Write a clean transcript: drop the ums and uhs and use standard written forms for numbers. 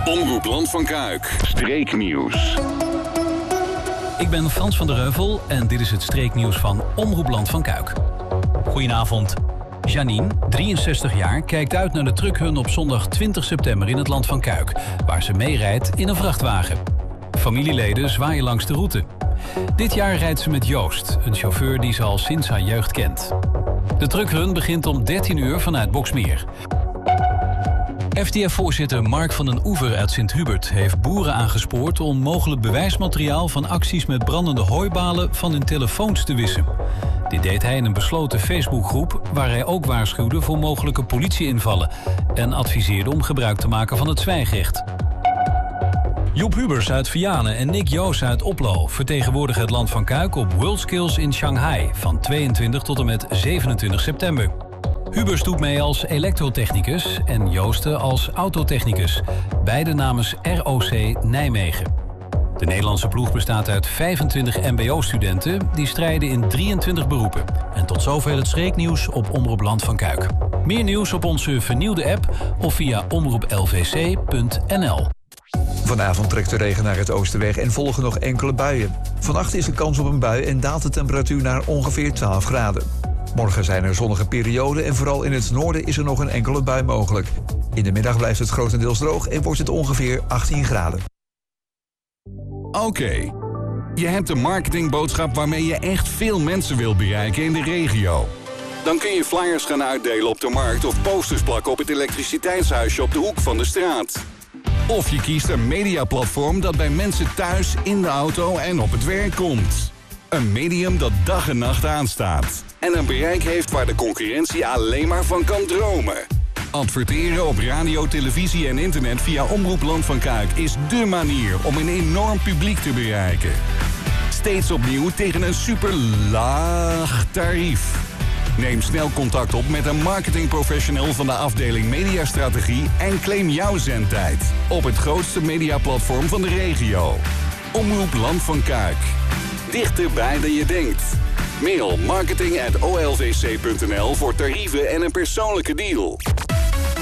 Omroep Land van Kuik. Streeknieuws. Ik ben Frans van der Heuvel en dit is het streeknieuws van Omroep Land van Kuik. Goedenavond. Janine, 63 jaar, kijkt uit naar de truckrun op zondag 20 september in het Land van Kuik, waar ze meerijdt in een vrachtwagen. Familieleden zwaaien langs de route. Dit jaar rijdt ze met Joost, een chauffeur die ze al sinds haar jeugd kent. De truckrun begint om 13 uur vanuit Boxmeer. FTF-voorzitter Mark van den Oever uit Sint-Hubert heeft boeren aangespoord om mogelijk bewijsmateriaal van acties met brandende hooibalen van hun telefoons te wissen. Dit deed hij in een besloten Facebookgroep waar hij ook waarschuwde voor mogelijke politieinvallen en adviseerde om gebruik te maken van het zwijgrecht. Joep Hubers uit Vianen en Nick Joos uit Oplo vertegenwoordigen het Land van Kuik op WorldSkills in Shanghai van 22 tot en met 27 september. Hubers doet mee als elektrotechnicus en Joosten als autotechnicus, beide namens ROC Nijmegen. De Nederlandse ploeg bestaat uit 25 mbo-studenten die strijden in 23 beroepen. En tot zover het streeknieuws op Omroep Land van Kuik. Meer nieuws op onze vernieuwde app of via omroeplvc.nl. Vanavond trekt de regen naar het oosten weg en volgen nog enkele buien. Vannacht is er kans op een bui en daalt de temperatuur naar ongeveer 12 graden. Morgen zijn er zonnige perioden en vooral in het noorden is er nog een enkele bui mogelijk. In de middag blijft het grotendeels droog en wordt het ongeveer 18 graden. Oké. Je hebt een marketingboodschap waarmee je echt veel mensen wilt bereiken in de regio. Dan kun je flyers gaan uitdelen op de markt of posters plakken op het elektriciteitshuisje op de hoek van de straat. Of je kiest een mediaplatform dat bij mensen thuis, in de auto en op het werk komt. Een medium dat dag en nacht aanstaat. En een bereik heeft waar de concurrentie alleen maar van kan dromen. Adverteren op radio, televisie en internet via Omroep Land van Kuik is dé manier om een enorm publiek te bereiken. Steeds opnieuw tegen een super laag tarief. Neem snel contact op met een marketingprofessional van de afdeling Mediastrategie en claim jouw zendtijd op het grootste mediaplatform van de regio. Omroep Land van Kuik. Dichterbij dan je denkt. Mail marketing@olvc.nl voor tarieven en een persoonlijke deal.